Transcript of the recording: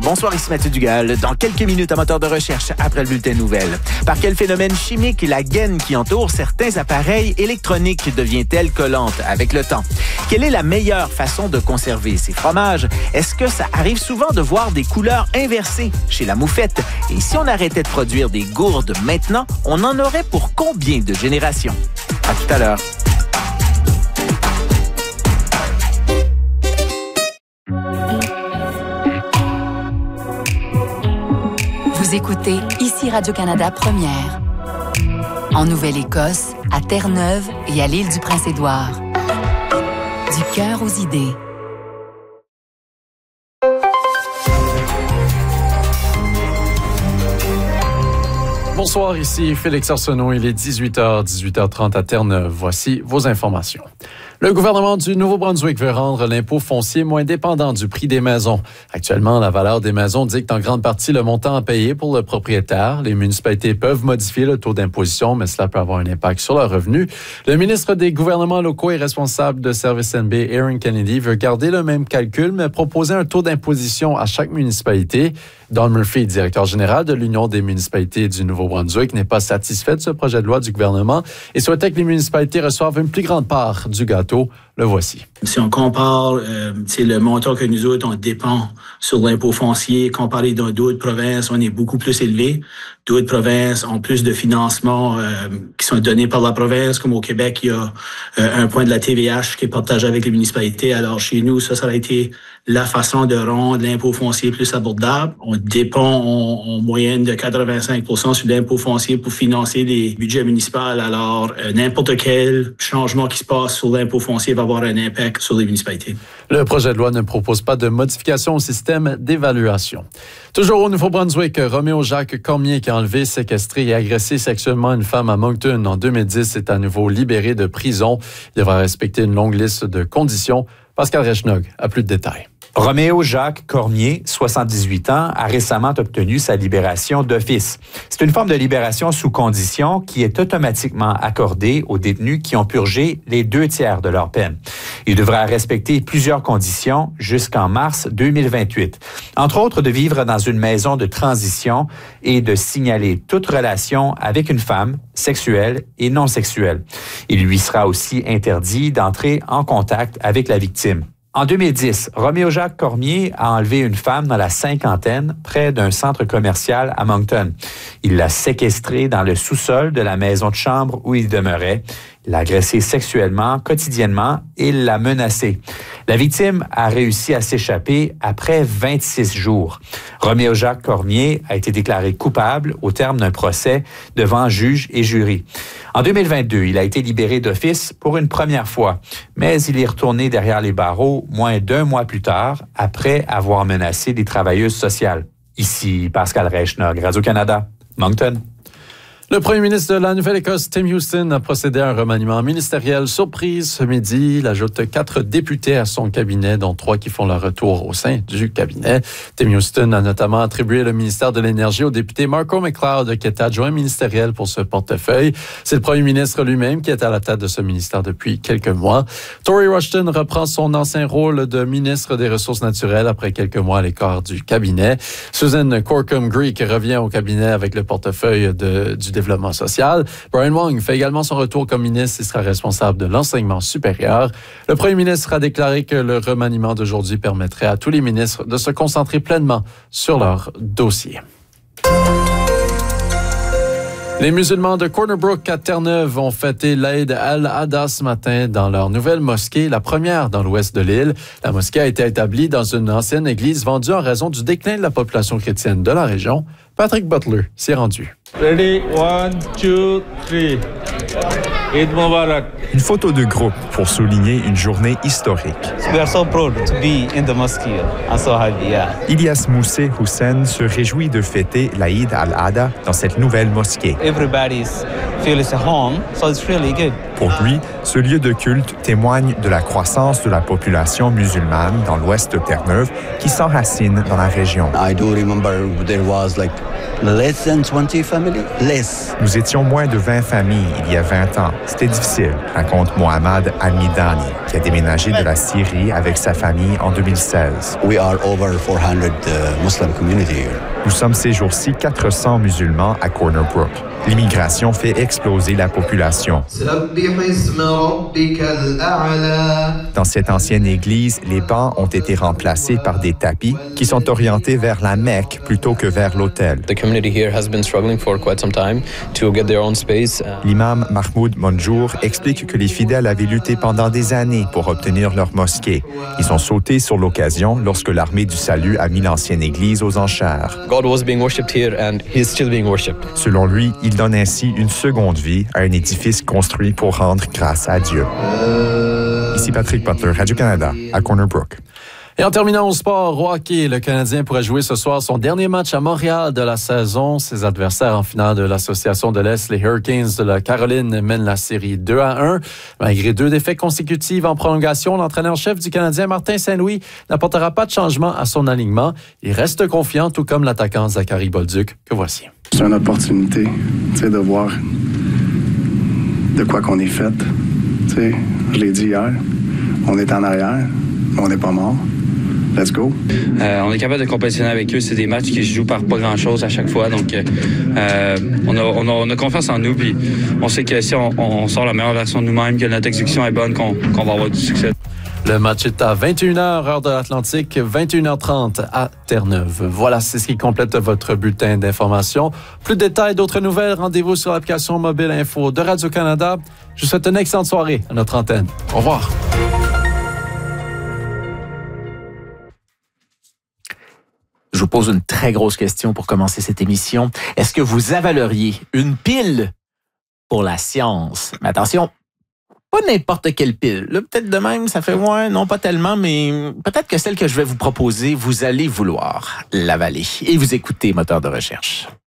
Bonsoir, ici Mathieu Dugal. Dans quelques minutes, un moteur de recherche après le bulletin de nouvelles. Par quel phénomène chimique la gaine qui entoure certains appareils électroniques devient-elle collante avec le temps? Quelle est la meilleure façon de conserver ces fromages? Est-ce que ça arrive souvent de voir des couleurs inversées chez la moufette? Et si on arrêtait de produire des gourdes maintenant, on en aurait pour combien de générations? À tout à l'heure. Vous écoutez ici Radio-Canada Première. En Nouvelle-Écosse, à Terre-Neuve et à l'île du Prince-Édouard. Du cœur aux idées. Bonsoir, ici Félix Arsenault. Il est 18h30 à Terre-Neuve. Voici vos informations. Le gouvernement du Nouveau-Brunswick veut rendre l'impôt foncier moins dépendant du prix des maisons. Actuellement, la valeur des maisons dicte en grande partie le montant à payer pour le propriétaire. Les municipalités peuvent modifier le taux d'imposition, mais cela peut avoir un impact sur leurs revenus. Le ministre des gouvernements locaux et responsable de Service NB, Aaron Kennedy, veut garder le même calcul, mais proposer un taux d'imposition à chaque municipalité. Don Murphy, directeur général de l'Union des municipalités du Nouveau-Brunswick, n'est pas satisfait de ce projet de loi du gouvernement et souhaitait que les municipalités reçoivent une plus grande part du gâteau. Le voici. Si on compare c'est le montant que nous autres, on dépend sur l'impôt foncier, comparé dans d'autres provinces, on est beaucoup plus élevé. D'autres provinces ont plus de financements qui sont donnés par la province, comme au Québec, il y a un point de la TVH qui est partagé avec les municipalités. Alors chez nous, ça a été la façon de rendre l'impôt foncier plus abordable. On dépend en moyenne de 85% sur l'impôt foncier pour financer les budgets municipaux. Alors n'importe quel changement qui se passe sur l'impôt foncier va avoir un impact sur les municipalités. Le projet de loi ne propose pas de modification au système d'évaluation. Toujours au Nouveau-Brunswick, Roméo Jacques Cormier, qui a enlevé, séquestré et agressé sexuellement une femme à Moncton en 2010, est à nouveau libéré de prison. Il devra respecter une longue liste de conditions. Pascal Rechnog a plus de détails. Roméo Jacques Cormier, 78 ans, a récemment obtenu sa libération d'office. C'est une forme de libération sous condition qui est automatiquement accordée aux détenus qui ont purgé les 2/3 de leur peine. Il devra respecter plusieurs conditions jusqu'en mars 2028. Entre autres, de vivre dans une maison de transition et de signaler toute relation avec une femme, sexuelle et non sexuelle. Il lui sera aussi interdit d'entrer en contact avec la victime. En 2010, Roméo Jacques Cormier a enlevé une femme dans la cinquantaine près d'un centre commercial à Moncton. Il l'a séquestrée dans le sous-sol de la maison de chambre où il demeurait. Il l'a agressée sexuellement, quotidiennement, et l'a menacée. La victime a réussi à s'échapper après 26 jours. Roméo Jacques Cormier a été déclaré coupable au terme d'un procès devant juge et jury. En 2022, il a été libéré d'office pour une première fois, mais il est retourné derrière les barreaux moins d'1 mois plus tard, après avoir menacé des travailleuses sociales. Ici Pascal Rechnog, Radio-Canada, Moncton. Le premier ministre de la Nouvelle-Écosse, Tim Houston, a procédé à un remaniement ministériel surprise ce midi. Il ajoute 4 députés à son cabinet, dont 3 qui font leur retour au sein du cabinet. Tim Houston a notamment attribué le ministère de l'Énergie au député Marco McLeod, qui est adjoint ministériel pour ce portefeuille. C'est le premier ministre lui-même qui est à la tête de ce ministère depuis quelques mois. Tory Rushton reprend son ancien rôle de ministre des Ressources naturelles après quelques mois à l'écart du cabinet. Susan Corkum-Greek revient au cabinet avec le portefeuille du développement social. Brian Wong fait également son retour comme ministre et sera responsable de l'enseignement supérieur. Le premier ministre a déclaré que le remaniement d'aujourd'hui permettrait à tous les ministres de se concentrer pleinement sur leur dossier. Les musulmans de Corner Brook à Terre-Neuve ont fêté l'Aïd al-Adha ce matin dans leur nouvelle mosquée, la première dans l'ouest de l'île. La mosquée a été établie dans une ancienne église vendue en raison du déclin de la population chrétienne de la région. Patrick Butler s'y est rendu. Ready, 1, 2, 3. Eid Mubarak. Une photo de groupe pour souligner une journée historique. We are so proud to be in the mosque. I'm so happy, yeah. Ilyas Moussé Hussein se réjouit de fêter l'Aïd al-Adha dans cette nouvelle mosquée. Everybody feels at home, so it's really good. Pour lui, ce lieu de culte témoigne de la croissance de la population musulmane dans l'ouest de Terre-Neuve qui s'enracine dans la région. I do remember there was like less than 20 families, less. Nous étions moins de 20 familles il y a 20 ans. C'était difficile, raconte Mohamed Al-Midani. qui a déménagé de la Syrie avec sa famille en 2016. We are over 400 Muslim community here. Nous sommes ces jours-ci 400 musulmans à Corner Brook. L'immigration fait exploser la population. Dans cette ancienne église, les bancs ont été remplacés par des tapis qui sont orientés vers la Mecque plutôt que vers l'autel. L'imam Mahmoud Monjour explique que les fidèles avaient lutté pendant des années pour obtenir leur mosquée. Ils ont sauté sur l'occasion lorsque l'armée du salut a mis l'ancienne église aux enchères. Selon lui, il donne ainsi une seconde vie à un édifice construit pour rendre grâce à Dieu. Ici Patrick Butler, Radio-Canada, à Corner Brook. Et en terminant au sport, au hockey, le Canadien pourrait jouer ce soir son dernier match à Montréal de la saison. Ses adversaires en finale de l'Association de l'Est, les Hurricanes de la Caroline, mènent la série 2-1. Malgré 2 défaites consécutives en prolongation, l'entraîneur-chef du Canadien, Martin Saint-Louis, n'apportera pas de changement à son alignement. Il reste confiant, tout comme l'attaquant Zachary Bolduc, que voici. C'est une opportunité, de voir de quoi qu'on est fait. Je l'ai dit hier, on est en arrière, mais on n'est pas mort. Let's go. On est capable de compétitionner avec eux. C'est des matchs qui se jouent par pas grand-chose à chaque fois. Donc, on a confiance en nous. Puis on sait que si on sort la meilleure version de nous-mêmes, que notre exécution est bonne, qu'on va avoir du succès. Le match est à 21h, heure de l'Atlantique, 21h30 à Terre-Neuve. Voilà, c'est ce qui complète votre bulletin d'information. Plus de détails, d'autres nouvelles, rendez-vous sur l'application mobile info de Radio-Canada. Je vous souhaite une excellente soirée à notre antenne. Au revoir. Je vous pose une très grosse question pour commencer cette émission. Est-ce que vous avaleriez une pile pour la science? Mais attention, pas n'importe quelle pile. Là, peut-être de même, ça fait ouais, non pas tellement, mais peut-être que celle que je vais vous proposer, vous allez vouloir l'avaler. Et vous écoutez Moteur de recherche.